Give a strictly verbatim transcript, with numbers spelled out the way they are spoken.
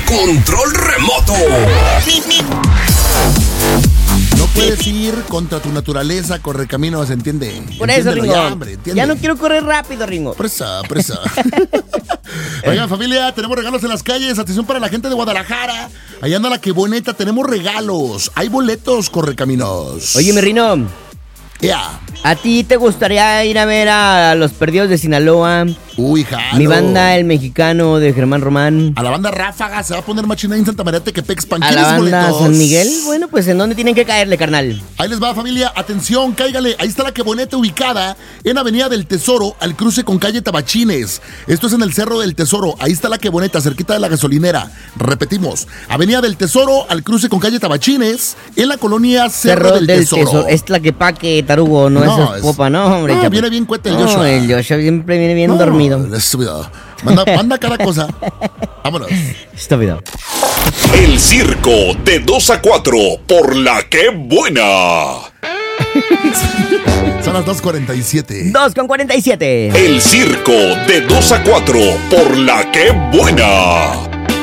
control remoto. No puedes ir contra tu naturaleza, corre camino, ¿se entiende? Por eso, Entiéndelo Ringo. ya, hombre, entiende. Ya no quiero correr rápido, Ringo. Presa, presa. Oigan, familia, tenemos regalos en las calles. Atención para la gente de Guadalajara. Allá anda la que bonita, tenemos regalos. Hay boletos, correcaminos. Oye, mi Rino, Ya. ¿a ti te gustaría ir a ver a Los Perdidos de Sinaloa? Uy, jalo. Mi banda, El Mexicano, de Germán Román. A la banda Ráfaga se va a poner machina en Santa María Tequepex. A la banda San Miguel. Bueno, pues ¿en dónde tienen que caerle, carnal? Ahí les va, familia. Atención, cáigale. Ahí está la Queboneta ubicada en Avenida del Tesoro, al cruce con calle Tabachines. Esto es en el Cerro del Tesoro. Ahí está la Queboneta, cerquita de la gasolinera. Repetimos. Avenida del Tesoro, al cruce con calle Tabachines, en la colonia Cerro, Cerro del, del Tesoro. Tesoro. Es Tlaquepaque, Tarugo, no, no es Popa, no, hombre. No, viene bien cuete el no, Joshua. el Joshua siempre viene bien no, dormido. Estúpido. Manda, manda cada cosa. Vámonos. Estúpido. El circo de dos a cuatro por la que buena. Son las dos cuarenta y siete. dos con cuarenta y siete. El circo de dos a cuatro por la que buena.